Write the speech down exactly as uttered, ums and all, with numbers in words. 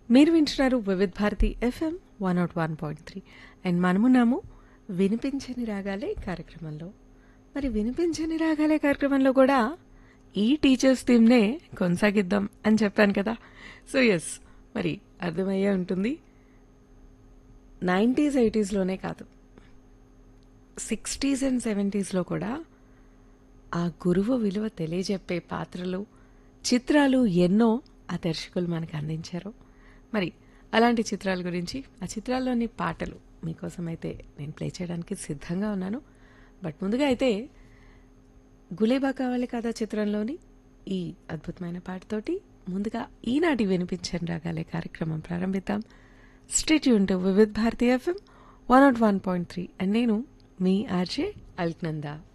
మీరు వింటున్నారు Vividh Bharati FM one not one point three and మనమున్నాము వినిపించని రాగాలే కార్యక్రమంలో. మరి వినిపించని రాగాలే కార్యక్రమంలో కూడా ఈ టీచర్స్ థీమ్నే కొనసాగిద్దాం అని చెప్పాను కదా. సో ఎస్, మరి అర్థమయ్యే ఉంటుంది. నైంటీస్ ఎయిటీస్లోనే కాదు, సిక్స్టీస్ అండ్ సెవెంటీస్లో కూడా ఆ గురువు విలువ తెలియజెప్పే పాత్రలు, చిత్రాలు ఎన్నో ఆ దర్శకులు మనకు అందించారు. మరి అలాంటి చిత్రాల గురించి, ఆ చిత్రాల్లోని పాటలు మీకోసం అయితే నేను ప్లే చేయడానికి సిద్ధంగా ఉన్నాను. బట్ ముందుగా అయితే గులేబా కావాలి కదా చిత్రంలోని ఈ అద్భుతమైన పాటతోటి ముందుగా ఈనాటి వినిపించని రాగాలే కార్యక్రమం ప్రారంభిద్దాం. Stay tune to Vividh Bharati FM one not one point three and నేను మీ ఆర్జే అల్క్నందా.